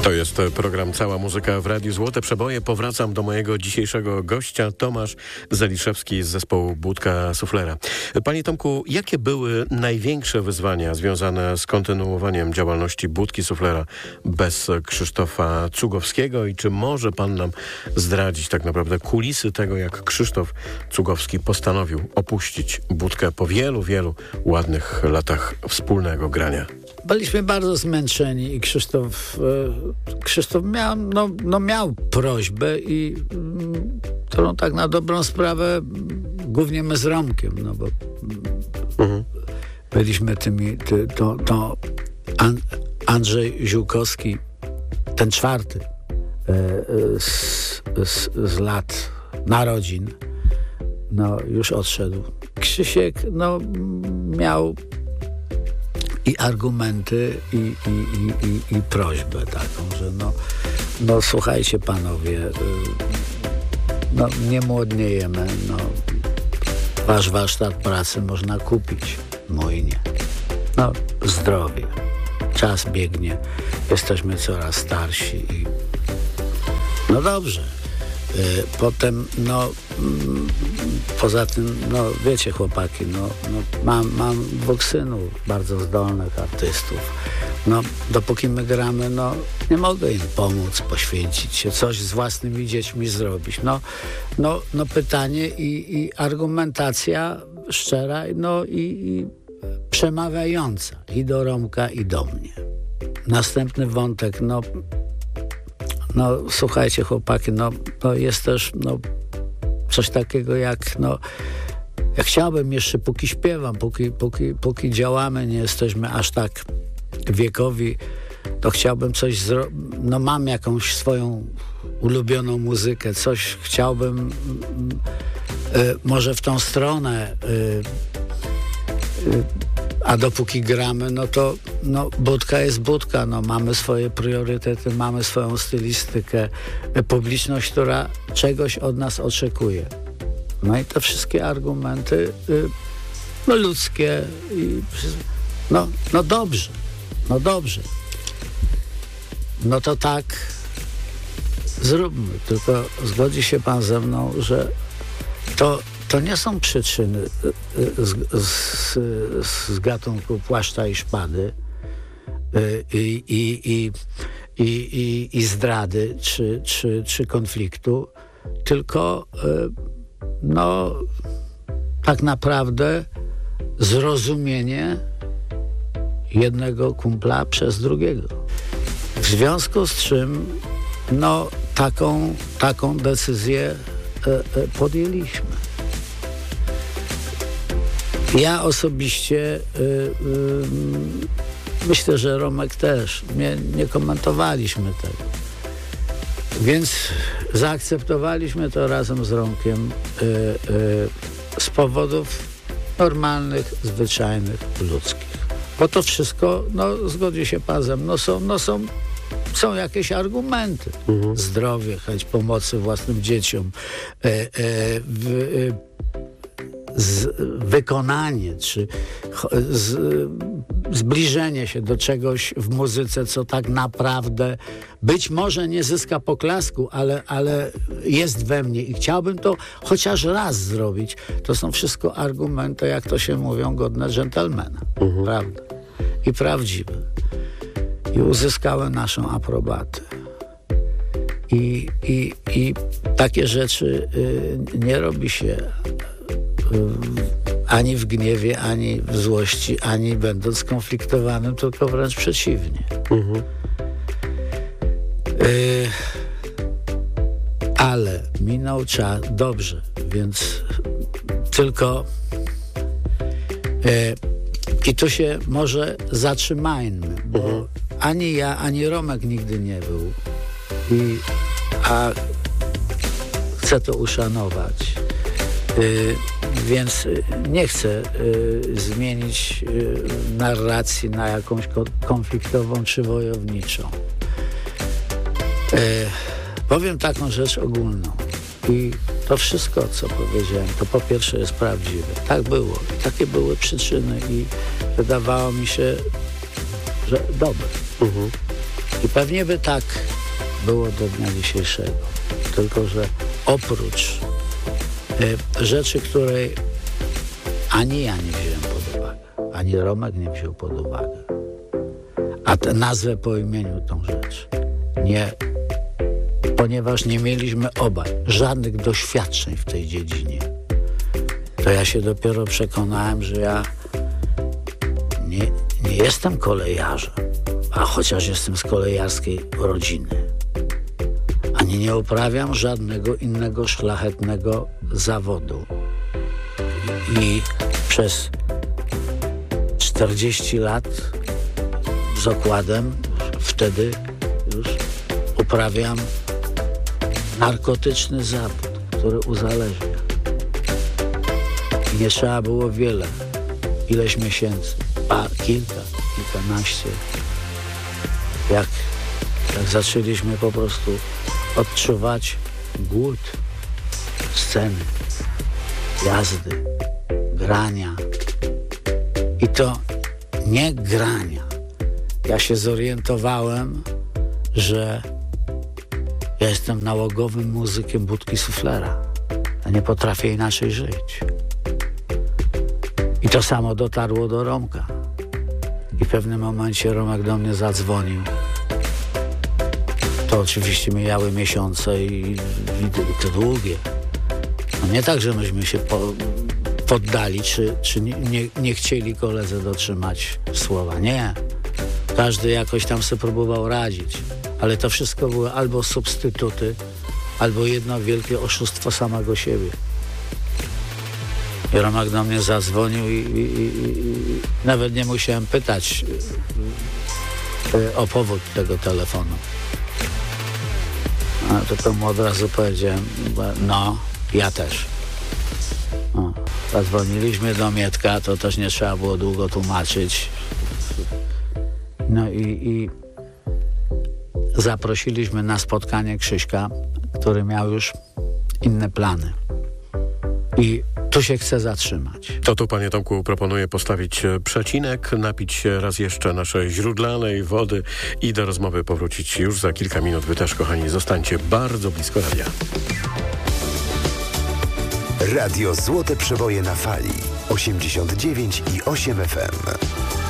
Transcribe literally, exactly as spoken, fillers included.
To jest program Cała Muzyka w Radiu Złote Przeboje. Powracam do mojego dzisiejszego gościa, Tomasz Zeliszewski z zespołu Budka Suflera. Panie Tomku, jakie były największe wyzwania związane z kontynuowaniem działalności Budki Suflera bez Krzysztofa Cugowskiego i czy może pan nam zdradzić tak naprawdę kulisy tego, jak Krzysztof Cugowski postanowił opuścić Budkę po wielu, wielu ładnych latach wspólnego grania? Byliśmy bardzo zmęczeni i Krzysztof, e, Krzysztof miał, no, no miał prośbę i mm, którą tak na dobrą sprawę m, głównie my z Romkiem, no bo mhm. byliśmy tymi, ty, to, to An, Andrzej Ziółkowski, ten czwarty e, e, z, z, z lat narodzin, no już odszedł. Krzysiek, no miał i argumenty, i, i, i, i, i prośbę taką, że no, no słuchajcie panowie, yy, no nie młodniejemy, no wasz warsztat pracy można kupić, mój nie. No zdrowie, czas biegnie, jesteśmy coraz starsi i no dobrze. Yy, potem, no mm, poza tym, no wiecie chłopaki, no, no mam, mam dwóch synów, bardzo zdolnych artystów. No dopóki my gramy, no nie mogę im pomóc, poświęcić się, coś z własnymi dziećmi zrobić. No, no, no pytanie i, i argumentacja szczera, no i, i przemawiająca i do Romka, i do mnie. Następny wątek, no No słuchajcie chłopaki, no, no jest też no, coś takiego jak, no ja chciałbym jeszcze, póki śpiewam, póki, póki, póki działamy, nie jesteśmy aż tak wiekowi, to chciałbym coś zrobić, no mam jakąś swoją ulubioną muzykę, coś chciałbym y, może w tą stronę y, y, a dopóki gramy, no to no, Budka jest Budka, no, mamy swoje priorytety, mamy swoją stylistykę, publiczność, która czegoś od nas oczekuje. No i te wszystkie argumenty y, no, ludzkie i, no, no dobrze, no dobrze. No to tak zróbmy, tylko zgodzi się pan ze mną, że to To nie są przyczyny z, z, z gatunku płaszcza i szpady i, i, i, i, i, i zdrady czy, czy, czy konfliktu, tylko no, tak naprawdę zrozumienie jednego kumpla przez drugiego. W związku z czym no, taką, taką decyzję podjęliśmy. Ja osobiście y, y, myślę, że Romek też. Nie, nie komentowaliśmy tego. Więc zaakceptowaliśmy to razem z Romkiem y, y, z powodów normalnych, zwyczajnych, ludzkich. Bo to wszystko, no zgodzi się pan ze mną, no są, no są, są jakieś argumenty. Mhm. Zdrowie, chęć pomocy własnym dzieciom, y, y, w, y, Z, wykonanie, czy z, zbliżenie się do czegoś w muzyce, co tak naprawdę być może nie zyska poklasku, ale, ale jest we mnie i chciałbym to chociaż raz zrobić. To są wszystko argumenty, jak to się mówią, godne dżentelmena. Mhm. Prawda? I prawdziwe. I uzyskały naszą aprobatę. I, i, i takie rzeczy y, nie robi się ani w gniewie, ani w złości, ani będąc skonfliktowanym, tylko wręcz przeciwnie. Mhm. Y- ale minął czas, dobrze, więc tylko y- i tu się może zatrzymajmy, bo mhm. ani ja, ani Romek nigdy nie był. I, a chcę to uszanować. Y- Więc nie chcę y, zmienić y, narracji na jakąś konfliktową czy wojowniczą. Y, powiem taką rzecz ogólną. I to wszystko, co powiedziałem, to po pierwsze jest prawdziwe. Tak było. I takie były przyczyny i wydawało mi się, że dobre. Mhm. I pewnie by tak było do dnia dzisiejszego. Tylko że oprócz y, rzeczy, której ani ja nie wziąłem pod uwagę, ani Romek nie wziął pod uwagę, a tę nazwę po imieniu tą rzecz, nie, ponieważ nie mieliśmy obaj żadnych doświadczeń w tej dziedzinie, to ja się dopiero przekonałem, że ja nie, nie jestem kolejarzem, a chociaż jestem z kolejarskiej rodziny, ani nie uprawiam żadnego innego szlachetnego zawodu. I przez czterdzieści lat z okładem wtedy już uprawiam narkotyczny zawód, który uzależnia. I nie trzeba było wiele, ileś miesięcy, a kilka, kilkanaście. Jak, jak zaczęliśmy po prostu odczuwać głód sceny, jazdy, grania. I to nie grania. Ja się zorientowałem, że ja jestem nałogowym muzykiem budki Suflera. Ja nie potrafię inaczej żyć. I to samo dotarło do Romka. I w pewnym momencie Romek do mnie zadzwonił. To oczywiście mijały miesiące i, i, i to długie. No nie tak, że myśmy się po, poddali, czy, czy nie, nie, nie chcieli koledze dotrzymać słowa. Nie. Każdy jakoś tam sobie próbował radzić. Ale to wszystko były albo substytuty, albo jedno wielkie oszustwo samego siebie. I Romek do mnie zadzwonił i, i, i, i nawet nie musiałem pytać y, o powód tego telefonu. A tylko mu od razu powiedziałem, no, ja też. O, zadzwoniliśmy do Mietka, to też nie trzeba było długo tłumaczyć. No i, i zaprosiliśmy na spotkanie Krzyśka, który miał już inne plany. I tu się chce zatrzymać. To tu, panie Tomku, proponuję postawić przecinek, napić się raz jeszcze naszej źródlanej wody i do rozmowy powrócić już za kilka minut. Wy też, kochani, zostańcie bardzo blisko radia. Radio Złote Przeboje na Fali osiemdziesiąt dziewięć i osiem F M.